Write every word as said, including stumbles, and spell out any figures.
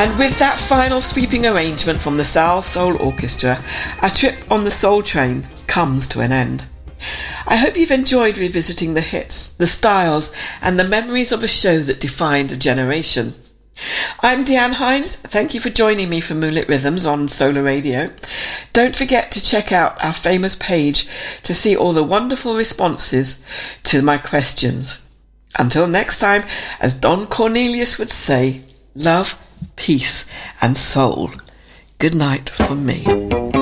And with that final sweeping arrangement from the Soul Soul Orchestra, our trip on the Soul Train comes to an end. I hope you've enjoyed revisiting the hits, the styles, and the memories of a show that defined a generation. I'm Deanne Hines. Thank you for joining me for Moonlit Rhythms on Solar Radio. Don't forget to check out our famous page to see all the wonderful responses to my questions. Until next time, as Don Cornelius would say, love, peace, and soul. Good night from me.